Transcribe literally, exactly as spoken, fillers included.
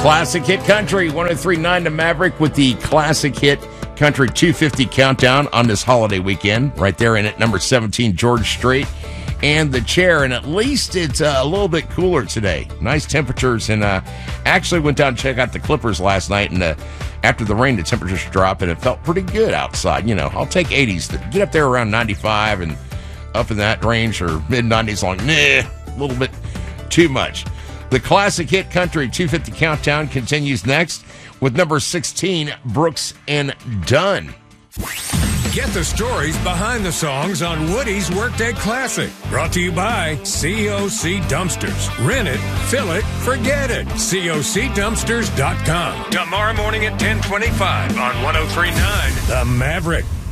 Classic Hit Country, one oh three point nine to Maverick with the Classic Hit Country two fifty countdown on this holiday weekend. Right there in at number seventeen, George Strait and The Chair. And at least it's uh, a little bit cooler today. Nice temperatures. And uh, actually went down to check out the Clippers last night. And uh, after the rain, the temperatures dropped and it felt pretty good outside. You know, I'll take eighties. Get up there around ninety-five and up in that range or mid nineties long. Nah, a little bit too much. The Classic Hit Country two fifty countdown continues next with number sixteen, Brooks and Dunn. Get the stories behind the songs on Woody's Workday Classic. Brought to you by C O C Dumpsters. Rent it, fill it, forget it. C O C dumpsters dot com. Tomorrow morning at ten twenty-five on one oh three point nine The Maverick.